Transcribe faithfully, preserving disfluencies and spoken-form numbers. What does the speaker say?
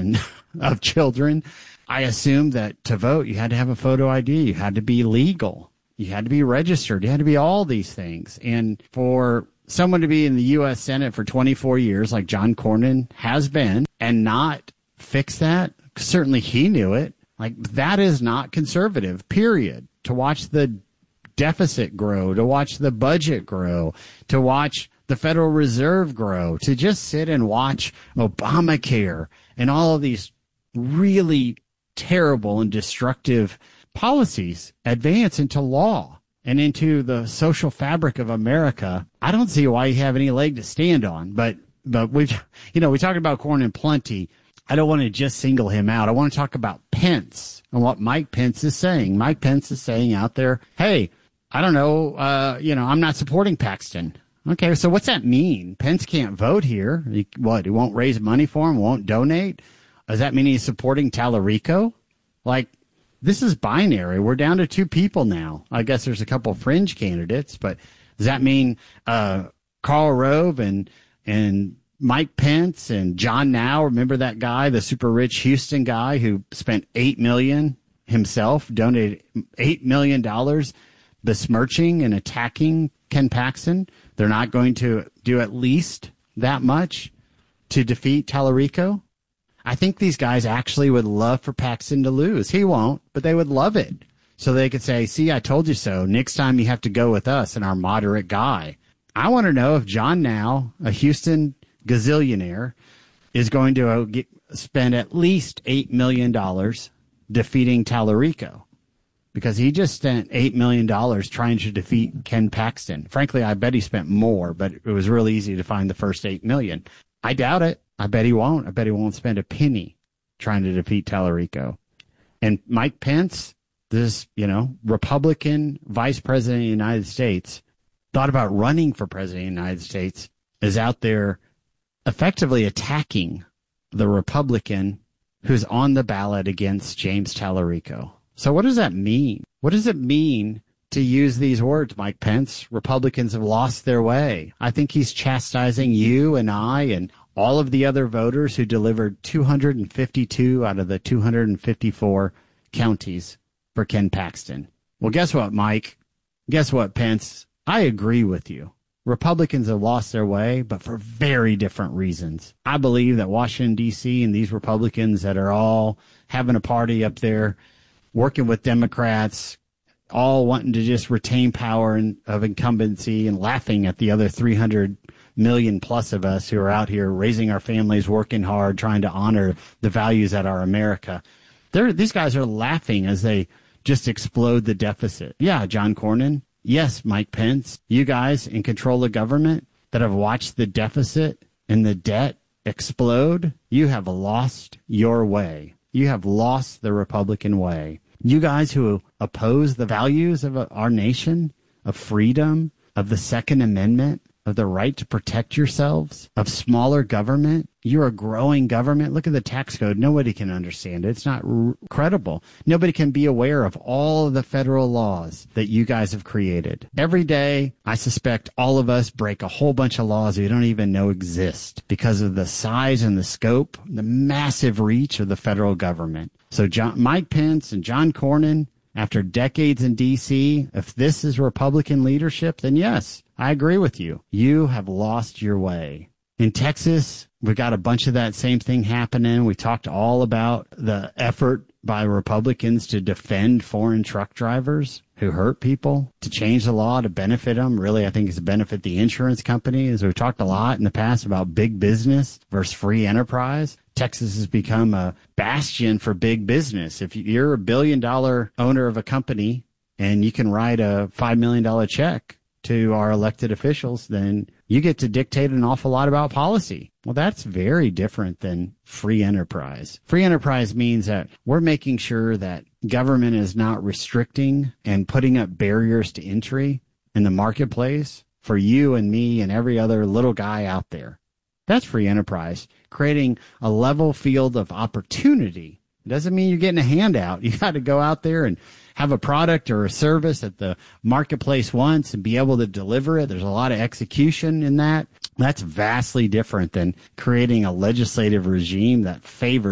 and of children. I assumed that to vote, you had to have a photo I D. You had to be legal. You had to be registered. You had to be all these things. And for someone to be in the U S Senate for twenty-four years, like John Cornyn has been, and not fix that, certainly he knew it. Like, that is not conservative, period. To watch the deficit grow, to watch the budget grow, to watch the Federal Reserve grow, to just sit and watch Obamacare and all of these really terrible and destructive policies advance into law and into the social fabric of America. I don't see why you have any leg to stand on, but, but we've, you know, we talked about Cornyn plenty. I don't want to just single him out. I want to talk about Pence and what Mike Pence is saying. Mike Pence is saying out there, hey, I don't know, uh, you know, I'm not supporting Paxton. Okay, so what's that mean? Pence can't vote here. He, what, he won't raise money for him, won't donate? Does that mean he's supporting Tallarico? Like, this is binary. We're down to two people now. I guess there's a couple fringe candidates, but does that mean uh, Karl Rove and and Mike Pence and John Now? Remember that guy, the super rich Houston guy who spent eight million dollars himself, donated eight million dollars besmirching and attacking Ken Paxton? They're not going to do at least that much to defeat Tallarico? I think these guys actually would love for Paxton to lose. He won't, but they would love it. So they could say, see, I told you so. Next time you have to go with us and our moderate guy. I want to know if John Now, a Houston gazillionaire, is going to get, spend at least eight million dollars defeating Tallarico. Because he just spent eight million dollars trying to defeat Ken Paxton. Frankly, I bet he spent more, but it was really easy to find the first eight million dollars. I doubt it. I bet he won't. I bet he won't spend a penny trying to defeat Tallarico. And Mike Pence, this, you know, Republican vice president of the United States, thought about running for president of the United States, is out there effectively attacking the Republican who's on the ballot against James Tallarico. So what does that mean? What does it mean to use these words, Mike Pence? Republicans have lost their way. I think he's chastising you and I and all of the other voters who delivered two hundred fifty-two out of the two hundred fifty-four counties for Ken Paxton. Well, guess what, Mike? Guess what, Pence? I agree with you. Republicans have lost their way, but for very different reasons. I believe that Washington, D C and these Republicans that are all having a party up there, working with Democrats, all wanting to just retain power and, of incumbency and laughing at the other three hundred million plus of us who are out here raising our families, working hard, trying to honor the values that are America. They're, these guys are laughing as they just explode the deficit. Yeah, John Cornyn. Yes, Mike Pence. You guys in control of government that have watched the deficit and the debt explode, you have lost your way. You have lost the Republican way. You guys who oppose the values of our nation, of freedom, of the Second Amendment, of the right to protect yourselves, of smaller government. You're a growing government. Look at the tax code. Nobody can understand it. It's not r- credible. Nobody can be aware of all of the federal laws that you guys have created. Every day, I suspect all of us break a whole bunch of laws we don't even know exist because of the size and the scope, the massive reach of the federal government. So John, Mike Pence and John Cornyn, after decades in D C, if this is Republican leadership, then yes, I agree with you. You have lost your way. In Texas, we got a bunch of that same thing happening. We talked all about the effort by Republicans to defend foreign truck drivers who hurt people, to change the law to benefit them. Really, I think it's to benefit the insurance companies. We've talked a lot in the past about big business versus free enterprise. Texas has become a bastion for big business. If you're a billion dollar owner of a company and you can write a five million dollars check to our elected officials, then you get to dictate an awful lot about policy. Well, that's very different than free enterprise. Free enterprise means that we're making sure that government is not restricting and putting up barriers to entry in the marketplace for you and me and every other little guy out there. That's free enterprise, creating a level field of opportunity. It doesn't mean you're getting a handout. You got to go out there and have a product or a service that the marketplace wants and be able to deliver it. There's a lot of execution in that. That's vastly different than creating a legislative regime that favors